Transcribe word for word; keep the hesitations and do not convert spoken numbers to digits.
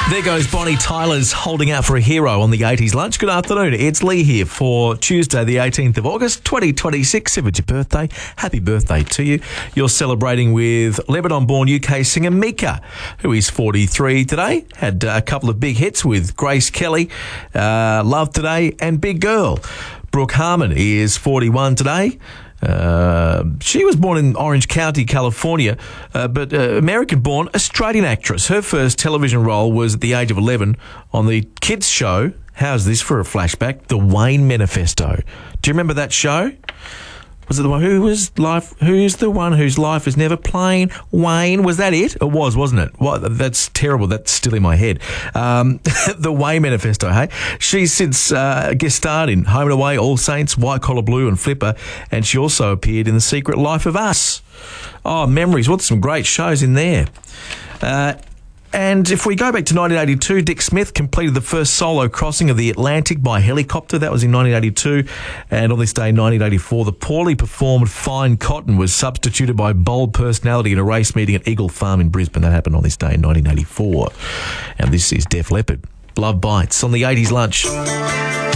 There goes Bonnie Tyler's Holding Out for a Hero on the eighties Lunch. Good afternoon. It's Lee here for Tuesday, the eighteenth of August, twenty twenty-six. If it's your birthday, happy birthday to you. You're celebrating with Lebanon-born U K singer Mika, who is forty-three today. Had a couple of big hits with Grace Kelly, uh, Love Today, and Big Girl. Brooke Harmon is forty-one today. Uh, she was born in Orange County, California, uh, but uh, American-born Australian actress. Her first television role was at the age of eleven on the kids' show. How's this for a flashback? The Wayne Manifesto. Do you remember that show? Was it the one who was life? Who's the one whose life is never plain? Wayne, was that it? It was, wasn't it? Well, that's terrible. That's still in my head. Um, the Wayne Manifesto. Hey, she's since uh, guest starred in Home and Away, All Saints, White Collar Blue, and Flipper, and she also appeared in The Secret Life of Us. Oh, memories! What some great shows in there. Uh, And if we go back to nineteen eighty-two, Dick Smith completed the first solo crossing of the Atlantic by helicopter. That was in nineteen eighty-two. And on this day in nineteen eighty-four, the poorly performed Fine Cotton was substituted by Bold Personality in a race meeting at Eagle Farm in Brisbane. That happened on this day in nineteen eighty-four. And this is Def Leppard. Love Bites on the eighties Lunch.